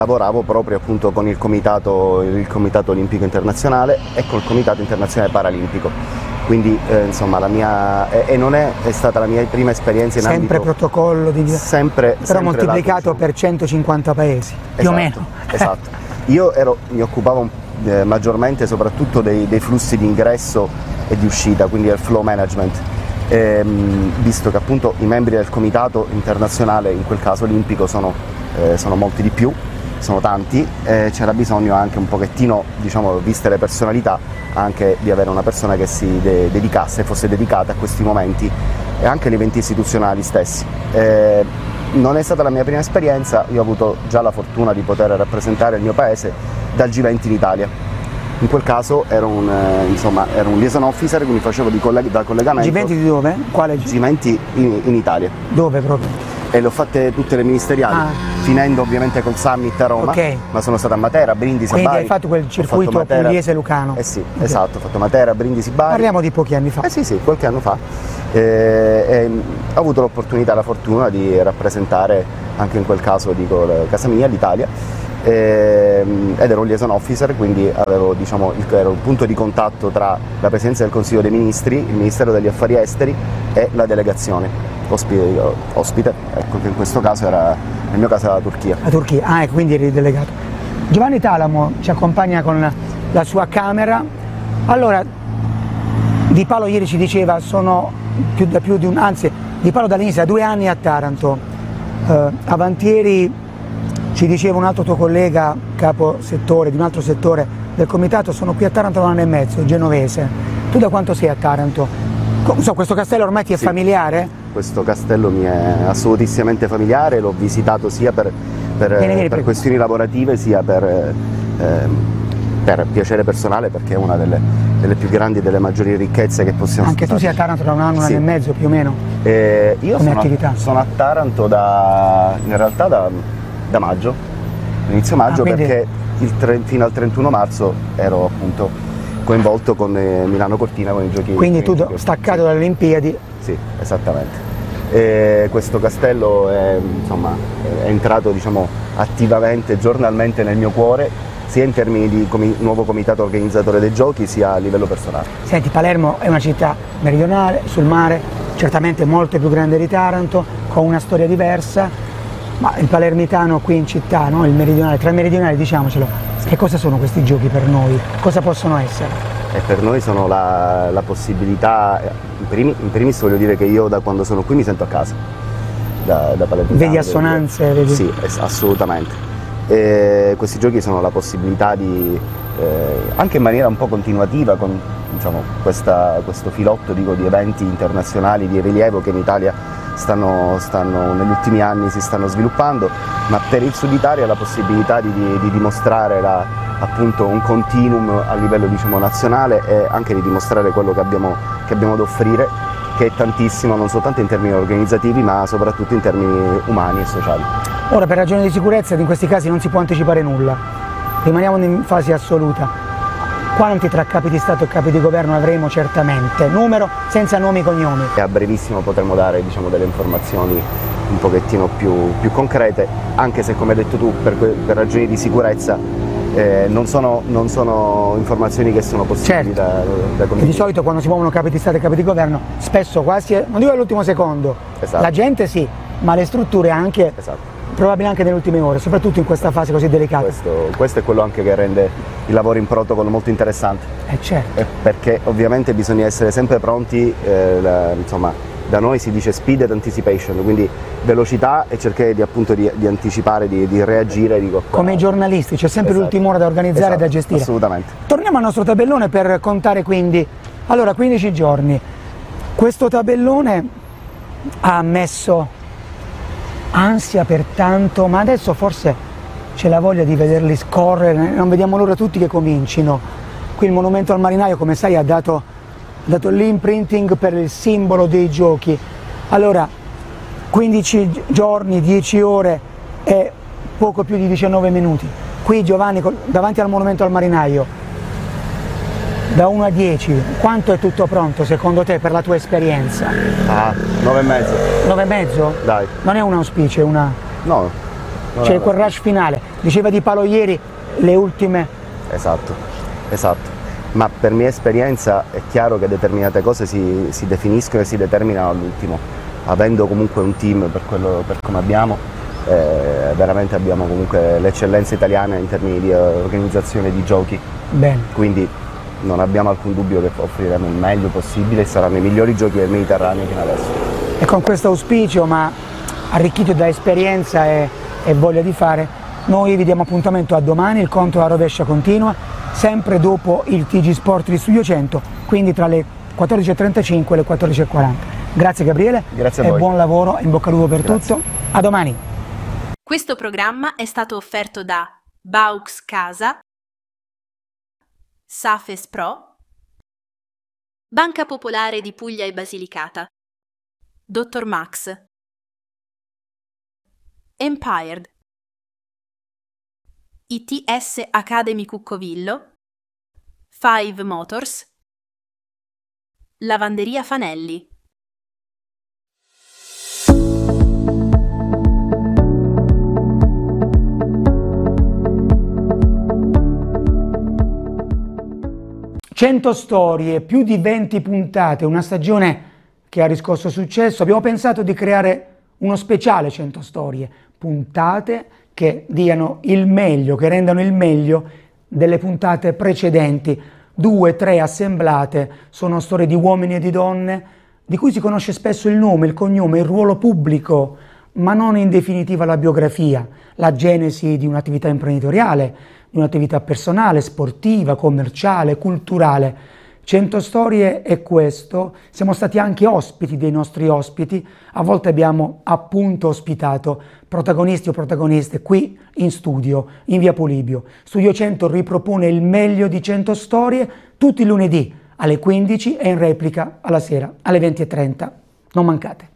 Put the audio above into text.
Lavoravo proprio appunto con il Comitato Olimpico Internazionale e col Comitato Internazionale Paralimpico, quindi insomma non è stata la mia prima esperienza in sempre ambito... protocollo di... Sempre moltiplicato per 150 paesi, più o meno. Esatto, io mi occupavo maggiormente soprattutto dei flussi di ingresso e di uscita, quindi del flow management, visto che appunto i membri del Comitato Internazionale, in quel caso olimpico, sono molti di più, sono tanti, c'era bisogno anche un pochettino, diciamo, viste le personalità, anche di avere una persona che si dedicasse, fosse dedicata a questi momenti e anche agli eventi istituzionali stessi. Non è stata la mia prima esperienza, io ho avuto già la fortuna di poter rappresentare il mio paese dal G20 in Italia. In quel caso ero un liaison officer, quindi facevo da collegamento. G20 di dove? Quale G20 in Italia. Dove proprio? E le ho fatte tutte le ministeriali, finendo ovviamente col summit a Roma, ma sono stato a Matera, Brindisi, quindi Bari. Hai fatto quel circuito pugliese-lucano? Sì, esatto, ho fatto Matera, Brindisi, Bari. Parliamo di pochi anni fa. Sì, qualche anno fa. Ho avuto l'opportunità e la fortuna di rappresentare, anche in quel caso dico casa mia, l'Italia, ed ero un liaison officer, quindi avevo, diciamo, ero il punto di contatto tra la Presidenza del Consiglio dei Ministri, il Ministero degli Affari Esteri e la delegazione ospite, ecco, che in questo caso nel mio caso era la Turchia. La Turchia, quindi eri delegato. Giovanni Talamo ci accompagna con la sua camera. Allora, Di Paolo ieri ci diceva, Di Paolo dall'inizio, 2 anni a Taranto. Avantieri ci diceva un altro tuo collega, capo settore di un altro settore del comitato, sono qui a Taranto da 1 anno e mezzo, genovese. Tu da quanto sei a Taranto? Questo castello ormai ti è familiare? Questo castello mi è assolutissimamente familiare, l'ho visitato sia per questioni lavorative, sia per piacere personale, perché è una delle più grandi e delle maggiori ricchezze che possiamo... Anche tu sei a Taranto da 1 anno, 1 anno e mezzo più o meno? Io sono a Taranto in realtà da maggio, inizio maggio, quindi... perché fino al 31 marzo ero appunto coinvolto con Milano Cortina, con i giochi. Quindi tu staccato dalle Olimpiadi? Sì, esattamente. Questo castello è entrato, diciamo, attivamente, giornalmente nel mio cuore, sia in termini di nuovo comitato organizzatore dei giochi, sia a livello personale. Senti, Palermo è una città meridionale, sul mare, certamente molto più grande di Taranto, con una storia diversa, ma il palermitano qui in città, no? Il meridionale, tra i meridionali, diciamocelo, che cosa sono questi giochi per noi? Cosa possono essere? E per noi sono la possibilità, in primis voglio dire che io da quando sono qui mi sento a casa, da palermitano. Vedi assonanze? Vedi? Sì, assolutamente. Questi giochi sono la possibilità di, anche in maniera un po' continuativa, con, diciamo, questo filotto, dico, di eventi internazionali di rilievo che in Italia negli ultimi anni si stanno sviluppando, ma per il Sud Italia la possibilità di dimostrare appunto un continuum a livello, diciamo, nazionale, e anche di dimostrare quello che abbiamo da offrire, che è tantissimo, non soltanto in termini organizzativi, ma soprattutto in termini umani e sociali. Ora, per ragioni di sicurezza, in questi casi non si può anticipare nulla, rimaniamo in fase assoluta. Quanti tra capi di Stato e capi di governo avremo? Certamente, numero senza nomi e cognomi. E a brevissimo potremo dare, diciamo, delle informazioni un pochettino più concrete, anche se, come hai detto tu, per ragioni di sicurezza non sono informazioni che sono possibili, certo, da condividere. Di solito quando si muovono capi di Stato e capi di governo, spesso quasi, non dico all'ultimo secondo, esatto, la gente sì, ma le strutture anche, esatto, probabile anche nelle ultime ore, soprattutto in questa fase così delicata. Questo è quello anche che rende il lavoro in protocolo molto interessante. Certo. Perché ovviamente bisogna essere sempre pronti, da noi si dice speed and anticipation, quindi velocità e cercare di anticipare, di reagire. Come i giornalisti, c'è sempre, esatto, l'ultima ora da organizzare, esatto, e da gestire. Assolutamente. Torniamo al nostro tabellone per contare, quindi, allora, 15 giorni. Questo tabellone ha messo ansia per tanto, ma adesso forse c'è la voglia di vederli scorrere, non vediamo l'ora tutti che comincino. Qui il Monumento al Marinaio, come sai, ha dato l'imprinting per il simbolo dei giochi. Allora, 15 giorni, 10 ore e poco più di 19 minuti. Qui, Giovanni, davanti al Monumento al Marinaio, da 1 a 10, quanto è tutto pronto secondo te per la tua esperienza? 9 e mezzo. 9 e mezzo? Dai. Non è un auspicio, è una... No, c'è quel rush finale. Diceva Di Paolo ieri, le ultime. Esatto, ma per mia esperienza è chiaro che determinate cose si definiscono e si determinano all'ultimo, avendo comunque un team per come abbiamo, veramente abbiamo comunque l'eccellenza italiana in termini di organizzazione di giochi. Bene. Quindi non abbiamo alcun dubbio che offriremo il meglio possibile e saranno i migliori giochi del Mediterraneo fino adesso. E con questo auspicio, ma arricchito da esperienza e voglia di fare, noi vi diamo appuntamento a domani, il conto alla rovescia continua, sempre dopo il TG Sport di Studio 100, quindi tra le 14.35 e le 14.40. Grazie Gabriele, grazie a voi. E buon lavoro, in bocca al lupo per Grazie. tutto, a domani. Questo programma è stato offerto da Baux Casa, Safes Pro, Banca Popolare di Puglia e Basilicata, Dr. Max, Empired, ITS Academy Cuccovillo, Five Motors, Lavanderia Fanelli. Cento storie, più di 20 puntate, una stagione che ha riscosso successo. Abbiamo pensato di creare uno speciale 100 storie, puntate che diano il meglio, che rendano il meglio delle puntate precedenti. 2, 3 assemblate, sono storie di uomini e di donne, di cui si conosce spesso il nome, il cognome, il ruolo pubblico, ma non in definitiva la biografia, la genesi di un'attività imprenditoriale, di un'attività personale, sportiva, commerciale, culturale. 100 storie è questo, siamo stati anche ospiti dei nostri ospiti, a volte abbiamo appunto ospitato protagonisti o protagoniste qui in studio, in via Polibio. Studio 100 ripropone il meglio di 100 storie tutti i lunedì alle 15 e in replica alla sera alle 20:30. Non mancate.